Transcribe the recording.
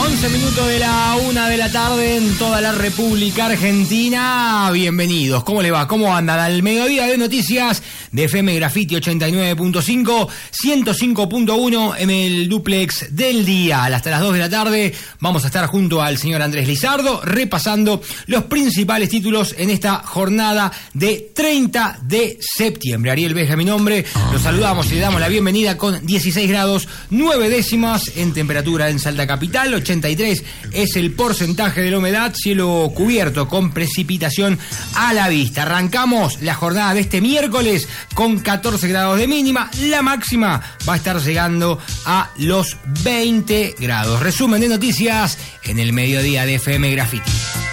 11 minutos de la 1 de la tarde en toda la República Argentina. Bienvenidos. ¿Cómo le va? ¿Cómo andan? Al mediodía de noticias de FM Graffiti 89.5, 105.1 en el duplex del día. Hasta las 2 de la tarde vamos a estar junto al señor Andrés Lizardo repasando los principales títulos en esta jornada de 30 de septiembre. Ariel Beja, mi nombre. Los saludamos y le damos la bienvenida con 16 grados 9 décimas en temperatura en Salta Capital. 83 es el porcentaje de la humedad, cielo cubierto con precipitación a la vista. Arrancamos la jornada de este miércoles con 14 grados de mínima. La máxima va a estar llegando a los 20 grados. Resumen de noticias en el mediodía de FM Graffiti.